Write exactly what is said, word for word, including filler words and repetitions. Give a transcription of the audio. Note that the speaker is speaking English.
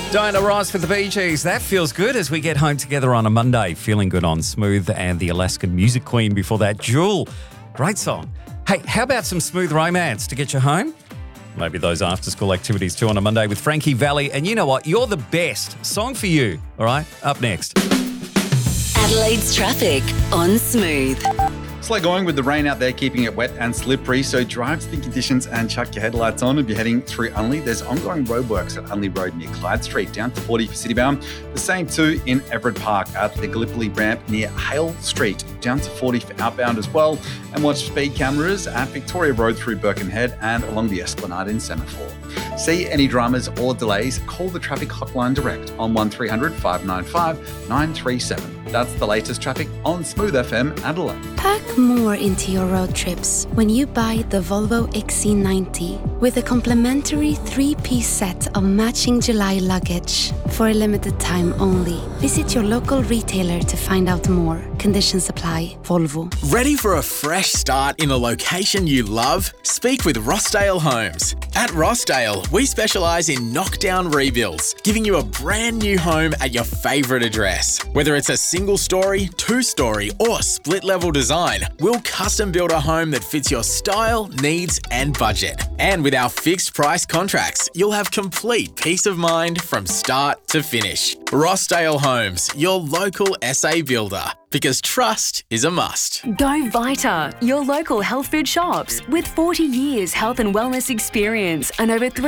Diana Ross with the Bee Gees. That feels good as we get home together on a Monday. Feeling good on Smooth and the Alaskan Music Queen before that. Jewel. Great song. Hey, how about some smooth romance to get you home? Maybe those after-school activities too on a Monday with Frankie Valli. And you know what? You're the best. Song for you. All right? Up next. Adelaide's traffic on Smooth. Slow going with the rain out there, keeping it wet and slippery. So drive to the conditions and chuck your headlights on if you're heading through Unley. There's ongoing roadworks at Unley Road near Clyde Street, down to forty for Citybound. The same too in Everett Park at the Gallipoli ramp near Hale Street, down to forty for outbound as well. And watch speed cameras at Victoria Road through Birkenhead and along the Esplanade in Semaphore. See any dramas or delays, call the traffic hotline direct on one three hundred five nine five nine three seven. That's the latest traffic on Smooth F M Adelaide. Pack more into your road trips when you buy the Volvo X C ninety with a complimentary three-piece set of matching July luggage for a limited time only. Visit your local retailer to find out more. Conditions apply. Volvo. Ready for a fresh start in a location you love? Speak with Rossdale Homes. At Rossdale, we specialise in knockdown rebuilds, giving you a brand new home at your favourite address. Whether it's a single story, two story, or split level design, we'll custom build a home that fits your style, needs, and budget. And with our fixed price contracts, you'll have complete peace of mind from start to finish. Rossdale Homes, your local S A builder. Because trust is a must. Go Vita, your local health food shops with forty years health and wellness experience and over three